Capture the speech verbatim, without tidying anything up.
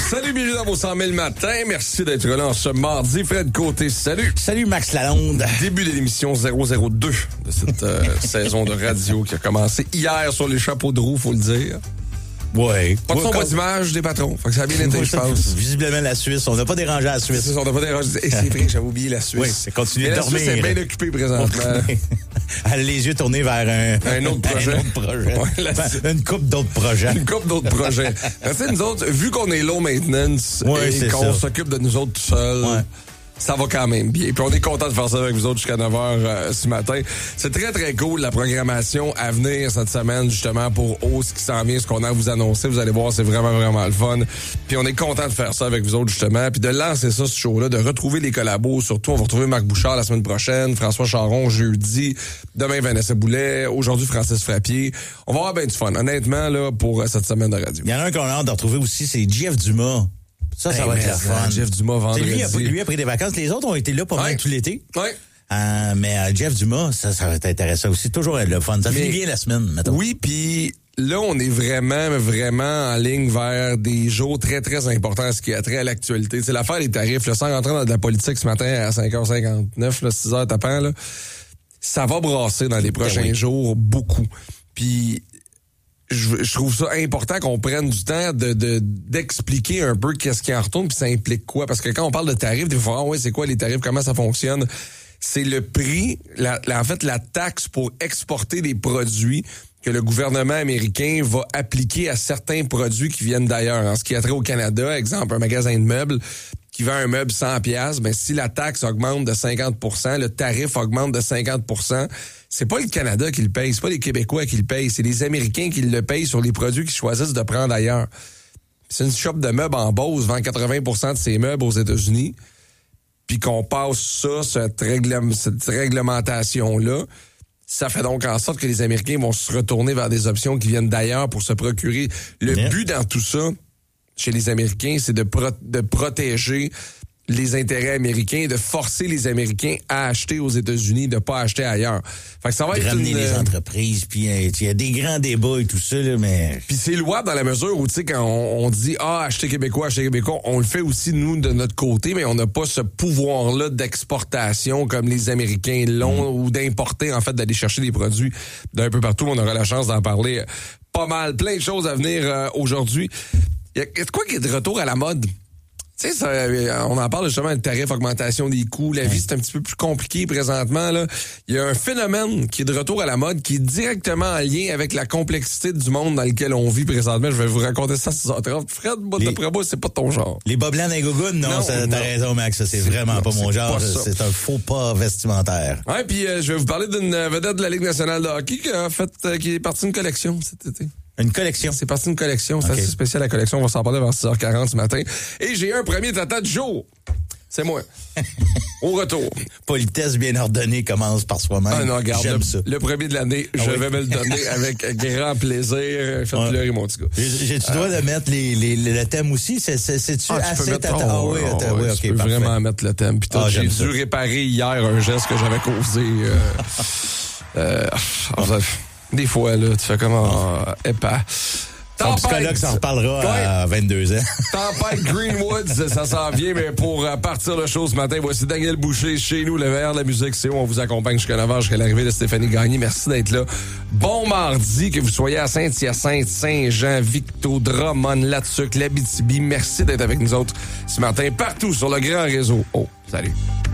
Salut, bienvenue dans vos cent mille matins. Merci d'être là en ce mardi. Fred Côté, salut. Salut, Max Lalonde. Début de l'émission zéro zéro deux de cette euh, saison de radio qui a commencé hier sur les chapeaux de roue, faut le dire. Ouais. Pas de son, ouais, pas comme... d'image des patrons. Fait que ça a bien été, je pense. Visiblement, la Suisse. On n'a pas dérangé la Suisse. C'est ça, on n'a pas dérangé. Et c'est vrai que j'avais oublié la Suisse. Oui, c'est continuer de la dormir. Suisse est bien occupée présentement. Elle a les yeux tournés vers un, un autre projet. Un autre projet. Ouais, la... ben, une couple d'autres projets. Une couple d'autres projets. Tu sais, nous autres, vu qu'on est low maintenance ouais, et qu'on ça. s'occupe de nous autres tout seuls, ouais. ça va quand même bien. Puis on est content de faire ça avec vous autres jusqu'à neuf heures euh, ce matin. C'est très, très cool, la programmation à venir cette semaine, justement, pour O, ce qui s'en vient, ce qu'on a à vous annoncer. Vous allez voir, c'est vraiment, vraiment le fun. Puis on est content de faire ça avec vous autres, justement. Puis de lancer ça, ce show-là, de retrouver les collabos. Surtout, on va retrouver Marc Bouchard la semaine prochaine, François Charon jeudi, demain Vanessa Boulet, aujourd'hui Francis Frappier. On va avoir bien du fun, honnêtement, là, pour cette semaine de radio. Il y en a un qu'on a hâte de retrouver aussi, c'est Jeff Dumas. Ça, ça hey, va être la fun. Jeff Dumas vendredi. Lui a, lui a pris des vacances. Les autres ont été là pas mal ouais. tout l'été. Oui. Euh, mais euh, Jeff Dumas, ça, ça va être intéressant aussi. Toujours le fun. Ça mais, finit bien la semaine, mettons. Oui, puis là, on est vraiment, vraiment en ligne vers des jours très, très importants, ce qui a trait à l'actualité. C'est l'affaire des tarifs. Là, sans rentrer dans de la politique ce matin à cinq heures cinquante-neuf, là, six heures tapant, là, ça va brasser dans les prochains oui. jours beaucoup. Puis... Je, je trouve ça important qu'on prenne du temps de, de d'expliquer un peu qu'est-ce qui en retourne puis ça implique quoi. Parce que quand on parle de tarifs, des fois, ah ouais, c'est quoi les tarifs, comment ça fonctionne? C'est le prix, la, la, en fait, la taxe pour exporter des produits que le gouvernement américain va appliquer à certains produits qui viennent d'ailleurs. En ce qui a trait au Canada, exemple, un magasin de meubles qui vend un meuble cent piastres, ben si la taxe augmente de cinquante pour cent, le tarif augmente de cinquante pour cent, c'est pas le Canada qui le paye, c'est pas les Québécois qui le payent, c'est les Américains qui le payent sur les produits qu'ils choisissent de prendre ailleurs. C'est une shop de meubles en Beauce, vend quatre-vingts pour cent de ses meubles aux États-Unis, puis qu'on passe ça, cette, règle, cette réglementation-là, ça fait donc en sorte que les Américains vont se retourner vers des options qui viennent d'ailleurs pour se procurer. Le yeah. but dans tout ça, chez les Américains, c'est de, pro- de protéger les intérêts américains, de forcer les Américains à acheter aux États-Unis, de pas acheter ailleurs. Fait que ça va de être ramener une... les entreprises, puis il y a des grands débats et tout ça, là, mais... Puis c'est louable dans la mesure où, tu sais, quand on, on dit « Ah, acheter québécois, acheter québécois », on le fait aussi, nous, de notre côté, mais on n'a pas ce pouvoir-là d'exportation comme les Américains l'ont, mmh. ou d'importer, en fait, d'aller chercher des produits d'un peu partout. On aura la chance d'en parler pas mal. Plein de choses à venir euh, aujourd'hui. Il y a quoi qui est de retour à la mode? Tu sais, ça, on en parle justement de tarif, augmentation des coûts. La vie, c'est un petit peu plus compliqué présentement, là. Il y a un phénomène qui est de retour à la mode qui est directement en lien avec la complexité du monde dans lequel on vit présentement. Je vais vous raconter ça à six heures trente. Fred, moi, d'après moi, c'est pas ton genre. Les bas blancs d'un gogoune, non, non, ça, non. T'as raison, Max. Ça, c'est, c'est vraiment non, pas mon genre. Pas c'est un faux pas vestimentaire. Ouais, puis euh, je vais vous parler d'une vedette de la Ligue nationale de hockey qui a fait, euh, qui est partie d'une collection cet été. Une collection. C'est parti d'une collection. C'est okay. assez spécial, la collection. On va s'en parler vers six heures quarante ce matin. Et j'ai un premier tata du jour. C'est moi. Au retour. Politesse bien ordonnée commence par soi-même. Ah non, regarde. J'aime le, ça. Le premier de l'année, ah je oui. vais me le donner avec grand plaisir. Faites ouais. pleurer mon petit gars. J'ai-tu euh, droit de mettre les, les, le thème aussi? C'est, c'est, c'est-tu ah, assez tata? Oh, ah oui, oh, oui, oui, ok, tu peux parfait. vraiment mettre le thème. Puis ah, j'ai dû ça. réparer hier un geste que j'avais causé. Euh, euh, enfin, des fois, là, tu fais comme un épais. Ton psychologue s'en reparlera ouais. à vingt-deux ans. Tempête Greenwoods, ça s'en vient, mais pour partir le show ce matin, voici Daniel Boucher chez nous, le meilleur de la musique. C'est où on vous accompagne jusqu'à neuf heures, jusqu'à l'arrivée de Stéphanie Gagné. Merci d'être là. Bon mardi, que vous soyez à Saint-Hyacinthe, Saint-Jean, Victo, Drummond, Latsuc, l'Abitibi. Merci d'être avec nous autres ce matin, partout sur le grand réseau. Oh, salut.